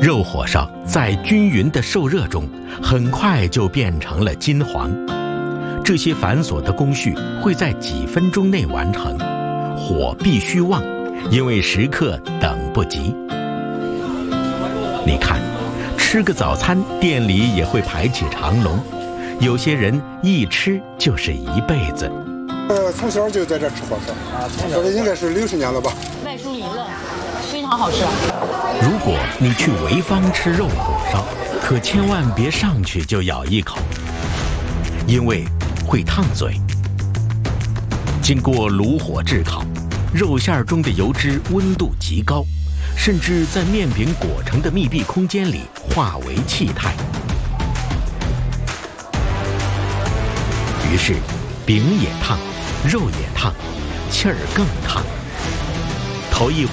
肉火烧在均匀的受热中，很快就变成了金黄。这些繁琐的工序会在几分钟内完成，火必须旺，因为食客等不及。你看，吃个早餐，店里也会排起长龙，有些人一吃就是一辈子。 从小就在这吃火烧啊，这个应该是60年了吧。 外酥里嫩，非常好吃。 如果你去潍坊吃肉火烧，可千万别上去就咬一口，因为会烫嘴。经过炉火炙烤，肉馅中的油脂温度极高，甚至在面饼裹成的密闭空间里化为气态。于是，饼也烫，肉也烫，气儿更烫。头一回